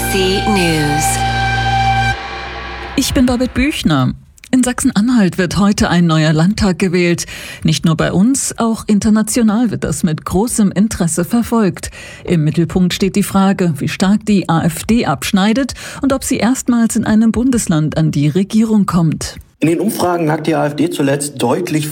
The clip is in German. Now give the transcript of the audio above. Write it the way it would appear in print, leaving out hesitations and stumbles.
ABC News. Ich bin Babette Büchner. In Sachsen-Anhalt wird heute ein neuer Landtag gewählt. Nicht nur bei uns, auch international wird das mit großem Interesse verfolgt. Im Mittelpunkt steht die Frage, wie stark die AfD abschneidet und ob sie erstmals in einem Bundesland an die Regierung kommt. In den Umfragen lag die AfD zuletzt deutlich